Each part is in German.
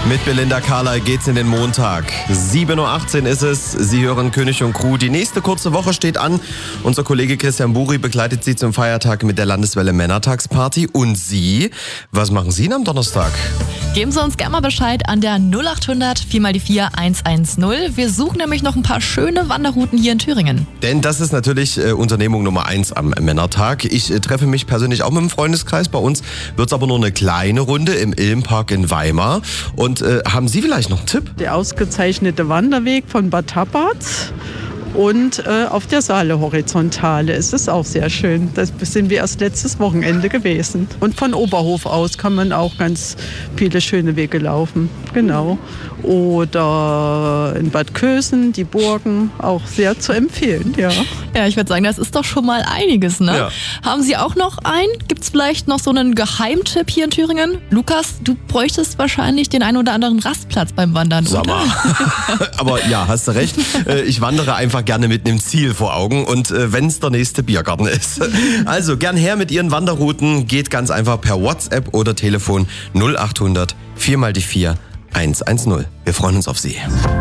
Mit Belinda Carlisle geht's in den Montag. 7.18 Uhr ist es. Sie hören König und Crew. Die nächste kurze Woche steht an. Unser Kollege Christian Buri begleitet Sie zum Feiertag mit der Landeswelle Männertagsparty. Und Sie? Was machen Sie denn am Donnerstag? Geben Sie uns gerne mal Bescheid an der 0800 4x4 110. Wir suchen nämlich noch ein paar schöne Wanderrouten hier in Thüringen. Denn das ist natürlich Unternehmung Nummer 1 am Männertag. Ich treffe mich persönlich auch mit dem Freundeskreis. Bei uns wird's aber nur eine kleine Runde im Ilmpark in Weimar. Und haben Sie vielleicht noch einen Tipp? Der ausgezeichnete Wanderweg von Bad Tabarz und auf der Saale Horizontale ist es auch sehr schön. Da sind wir erst letztes Wochenende gewesen. Und von Oberhof aus kann man auch ganz viele schöne Wege laufen. Genau. Oder in Bad Kösen, die Burgen, auch sehr zu empfehlen, ja. Ja, ich würde sagen, das ist doch schon mal einiges, ne? Ja. Haben Sie auch noch einen? Gibt's vielleicht noch so einen Geheimtipp hier in Thüringen? Lukas, du bräuchtest wahrscheinlich den einen oder anderen Rastplatz beim Wandern, Sag oder? mal. Aber ja, hast du recht. Ich wandere einfach gerne mit einem Ziel vor Augen und wenn es der nächste Biergarten ist. Also gern her mit Ihren Wanderrouten. Geht ganz einfach per WhatsApp oder Telefon 0800 4x4 110. Wir freuen uns auf Sie.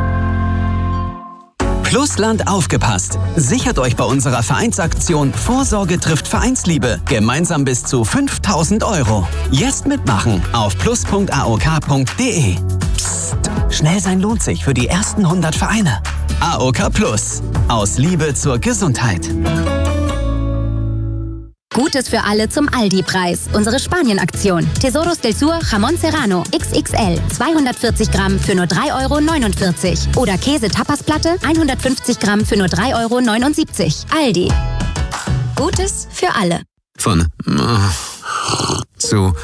Plusland aufgepasst. Sichert euch bei unserer Vereinsaktion Vorsorge trifft Vereinsliebe gemeinsam bis zu 5.000 €. Jetzt mitmachen auf plus.aok.de. Psst, schnell sein lohnt sich für die ersten 100 Vereine. AOK Plus. Aus Liebe zur Gesundheit. Gutes für alle zum Aldi-Preis. Unsere Spanien-Aktion. Tesoros del Sur Jamón Serrano XXL 240 Gramm für nur 3,49 €. Oder Käse-Tapasplatte 150 Gramm für nur 3,79 €. Aldi. Gutes für alle. Von zu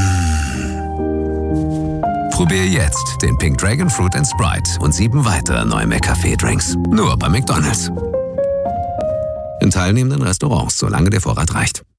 Probier jetzt den Pink Dragon Fruit & Sprite und 7 weitere neue McCafé-Drinks. Nur bei McDonald's. In teilnehmenden Restaurants, solange der Vorrat reicht.